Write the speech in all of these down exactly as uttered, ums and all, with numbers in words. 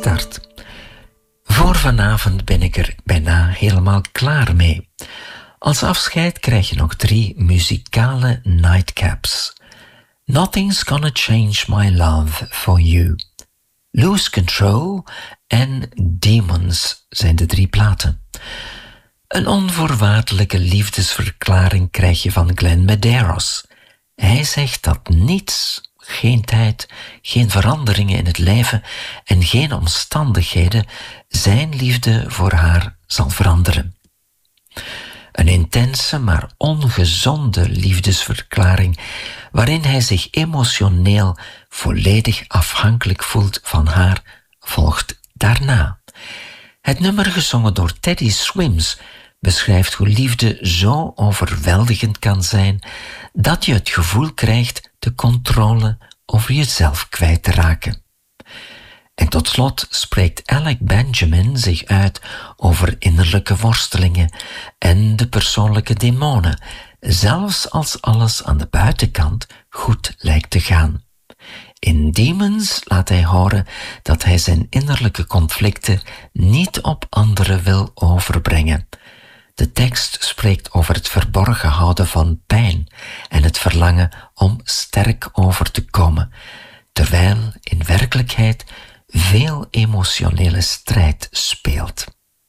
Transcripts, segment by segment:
start. Voor vanavond ben ik er bijna helemaal klaar mee. Als afscheid krijg je nog drie muzikale nightcaps. Nothing's Gonna Change My Love For You, Lose Control en Demons zijn de drie platen. Een onvoorwaardelijke liefdesverklaring krijg je van Glenn Medeiros. Hij zegt dat niets, geen tijd, geen veranderingen in het leven en geen omstandigheden zijn liefde voor haar zal veranderen. Een intense, maar ongezonde liefdesverklaring waarin hij zich emotioneel volledig afhankelijk voelt van haar, volgt daarna. Het nummer gezongen door Teddy Swims beschrijft hoe liefde zo overweldigend kan zijn dat je het gevoel krijgt de controle over jezelf kwijt te raken. En tot slot spreekt Alec Benjamin zich uit over innerlijke worstelingen en de persoonlijke demonen, zelfs als alles aan de buitenkant goed lijkt te gaan. In Demons laat hij horen dat hij zijn innerlijke conflicten niet op anderen wil overbrengen. De tekst spreekt over het verborgen houden van pijn en het verlangen om sterk over te komen, terwijl in werkelijkheid veel emotionele strijd speelt.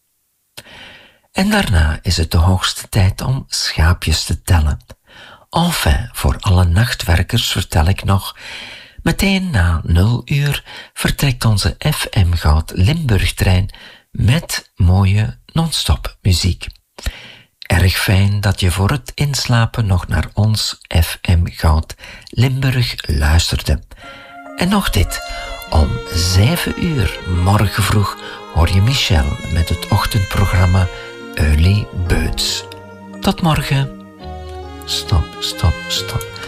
En daarna is het de hoogste tijd om schaapjes te tellen. Enfin, voor alle nachtwerkers vertel ik nog, meteen na nul uur vertrekt onze F M Goud Limburg-trein met mooie non-stop muziek. Erg fijn dat je voor het inslapen nog naar ons F M Goud Limburg luisterde. En nog dit, om zeven uur morgen vroeg hoor je Michel met het ochtendprogramma Early Birds. Tot morgen. Stop, stop, stop.